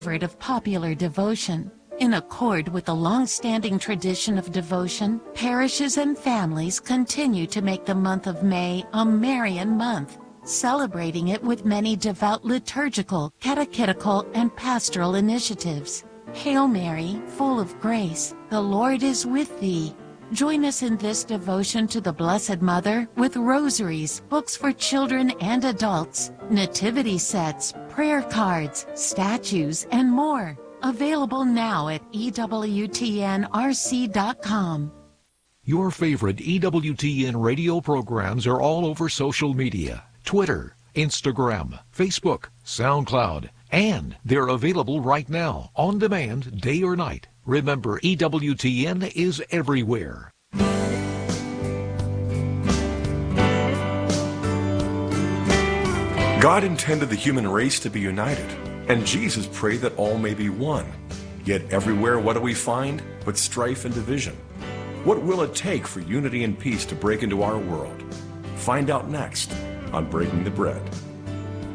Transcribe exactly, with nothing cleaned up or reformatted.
favorite of popular devotion. In accord with the long-standing tradition of devotion, parishes and families continue to make the month of May a Marian month, celebrating it with many devout liturgical, catechetical, and pastoral initiatives. Hail Mary, full of grace, the Lord is with thee. Join us in this devotion to the Blessed Mother with rosaries, books for children and adults, nativity sets, prayer cards, statues, and more. Available now at E W T N R C dot com. Your favorite E W T N radio programs are all over social media, Twitter, Instagram, Facebook, SoundCloud, and they're available right now, on demand, day or night. Remember, E W T N is everywhere. God intended the human race to be united, and Jesus prayed that all may be one. Yet everywhere, what do we find but strife and division? What will it take for unity and peace to break into our world? Find out next on Breaking the Bread.